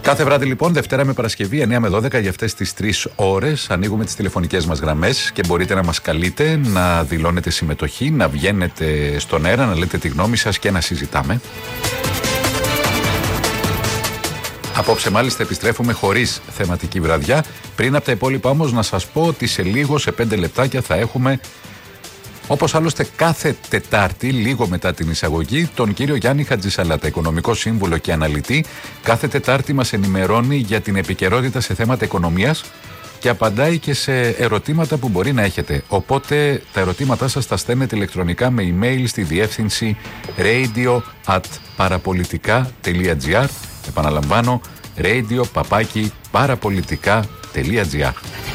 Κάθε βράδυ λοιπόν, Δευτέρα με Παρασκευή, 9 με 12, για αυτές τις 3 ώρες ανοίγουμε τις τηλεφωνικές μας γραμμές και μπορείτε να μας καλείτε, να δηλώνετε συμμετοχή, να βγαίνετε στον αέρα, να λέτε τη γνώμη σας και να συζητάμε. Απόψε μάλιστα επιστρέφουμε χωρίς θεματική βραδιά. Πριν από τα υπόλοιπα όμως να σας πω ότι σε λίγο, σε 5 λεπτάκια θα έχουμε, όπως άλλωστε κάθε Τετάρτη, λίγο μετά την εισαγωγή, τον κύριο Γιάννη Χατζησαλάτα, οικονομικό σύμβουλο και αναλυτή. Κάθε Τετάρτη μας ενημερώνει για την επικαιρότητα σε θέματα οικονομίας και απαντάει και σε ερωτήματα που μπορεί να έχετε. Οπότε τα ερωτήματά σας τα στέλνετε ηλεκτρονικά με email στη διεύθυνση radio@parapolitica.gr. Επαναλαμβάνω, radio@parapolitica.gr.